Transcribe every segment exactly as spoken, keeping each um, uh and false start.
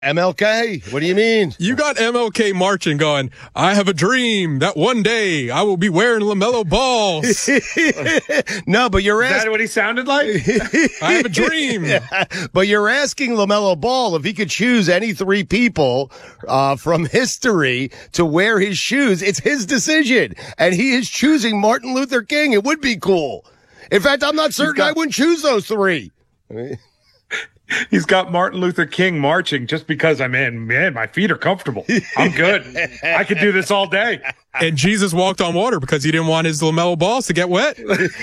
M L K? What do you mean? You got M L K marching going, I have a dream that one day I will be wearing LaMelo balls. No, but you're asking. Is that what he sounded like? I have a dream. Yeah, but you're asking LaMelo Ball if he could choose any three people uh, from history to wear his shoes. It's his decision. And he is choosing Martin Luther King. It would be cool. In fact, I'm not certain got- I wouldn't choose those three. I mean, He's got Martin Luther King marching just because I'm in. Man, my feet are comfortable. I'm good. I could do this all day. And Jesus walked on water because he didn't want his LaMelo balls to get wet.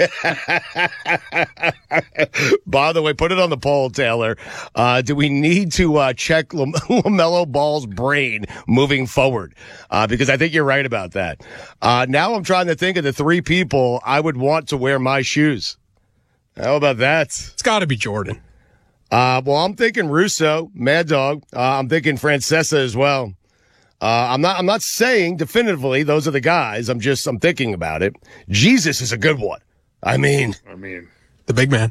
By the way, put it on the poll, Taylor. Uh, do we need to uh, check Lam- LaMelo Ball's brain moving forward? Uh, because I think you're right about that. Uh, now I'm trying to think of the three people I would want to wear my shoes. How about that? It's got to be Jordan. Uh, well, I'm thinking Russo, Mad Dog. Uh, I'm thinking Francesa as well. Uh, I'm not, I'm not saying definitively those are the guys. I'm just, I'm thinking about it. Jesus is a good one. I mean, I mean, the big man.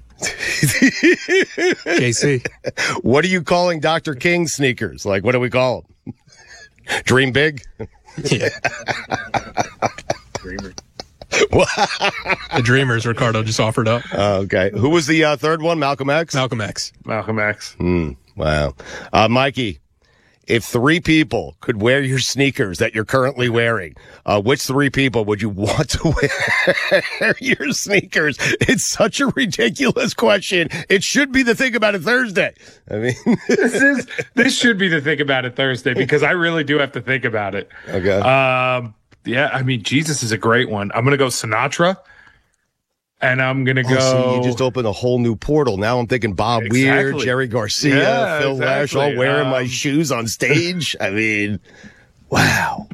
J C. What are you calling Doctor King sneakers? Like, what do we call them? Dream big? Yeah. Dreamer. The Dreamers, Ricardo just offered up. Uh, okay. Who was the uh, third one? Malcolm X? Malcolm X. Malcolm X. Mm, wow. Uh, Mikey, if three people could wear your sneakers that you're currently wearing, uh, which three people would you want to wear your sneakers? It's such a ridiculous question. It should be the Think About It Thursday. I mean, this is this should be the Think About It Thursday because I really do have to think about it. Okay. Um. Yeah, I mean, Jesus is a great one. I'm going to go Sinatra, and I'm going to oh, go... See, you just opened a whole new portal. Now I'm thinking Bob Exactly. Weir, Jerry Garcia, Yeah, Phil exactly. Lesh, all wearing Um, my shoes on stage. I mean, wow.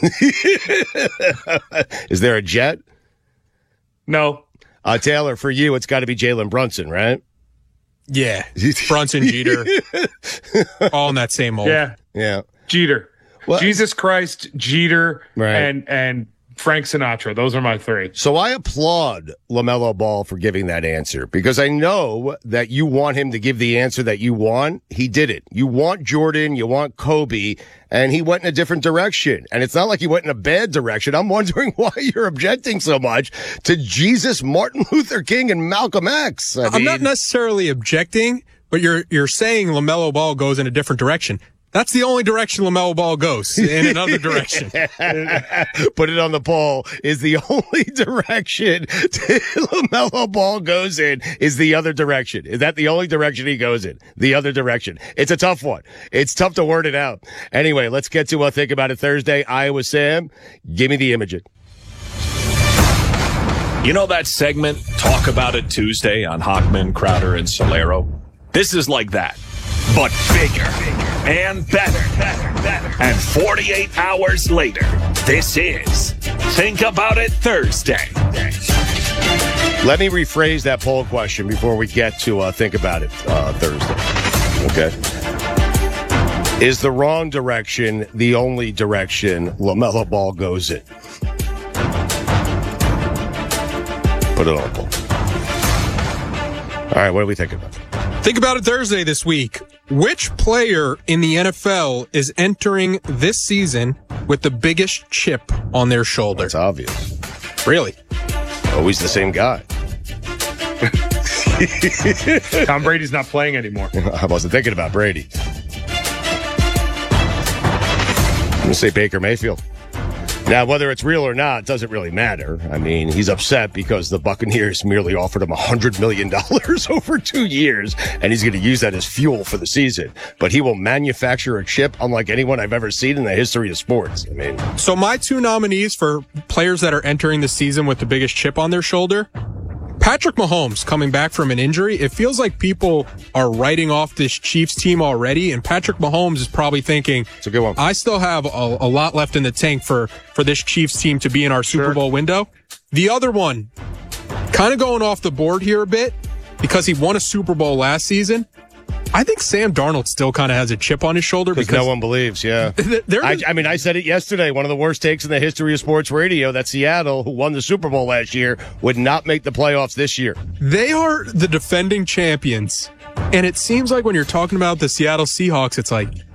Is there a jet? No. Uh, Taylor, for you, it's got to be Jalen Brunson, right? Yeah. Brunson, Jeter. All in that same mold. Yeah. Yeah. Jeter. What? Jesus Christ, Jeter, Right. and and Frank Sinatra. Those are my three. So I applaud LaMelo Ball for giving that answer because I know that you want him to give the answer that you want. He did it. You want Jordan, you want Kobe, and he went in a different direction. And it's not like he went in a bad direction. I'm wondering why you're objecting so much to Jesus, Martin Luther King, and Malcolm X. I I'm mean, not necessarily objecting, but you're you're saying LaMelo Ball goes in a different direction. That's the only direction LaMelo Ball goes, in another direction. Put it on the poll. Is the only direction LaMelo Ball goes in is the other direction. Is that the only direction he goes in? The other direction. It's a tough one. It's tough to word it out. Anyway, let's get to uh, Think About It Thursday. Iowa Sam, give me the imaging. You know that segment, Talk About It Tuesday on Hockman, Crowder, and Solero? This is like that, but bigger and better. And forty-eight hours later, this is Think About It Thursday. Let me rephrase that poll question before we get to uh, Think About It uh, Thursday. Okay. Is the wrong direction the only direction LaMelo Ball goes in? Put it on the poll. All right, what are we thinking about? Think About It Thursday this week. Which player in the N F L is entering this season with the biggest chip on their shoulder? It's obvious. Really? Always the same guy. Tom Brady's not playing anymore. I wasn't thinking about Brady. I'm going to say Baker Mayfield. Now, whether it's real or not doesn't really matter. I mean, he's upset because the Buccaneers merely offered him one hundred million dollars over two years, and he's going to use that as fuel for the season. But he will manufacture a chip unlike anyone I've ever seen in the history of sports. I mean, So my two nominees for players that are entering the season with the biggest chip on their shoulder, Patrick Mahomes coming back from an injury. It feels like people are writing off this Chiefs team already, and Patrick Mahomes is probably thinking, it's a good one. I still have a, a lot left in the tank for, for this Chiefs team to be in our Super Sure. Bowl window. The other one, kind of going off the board here a bit, because he won a Super Bowl last season. I think Sam Darnold still kind of has a chip on his shoulder because because no one believes, yeah. they're I, I mean, I said it yesterday. One of the worst takes in the history of sports radio that Seattle, who won the Super Bowl last year, would not make the playoffs this year. They are the defending champions. And it seems like when you're talking about the Seattle Seahawks, it's like,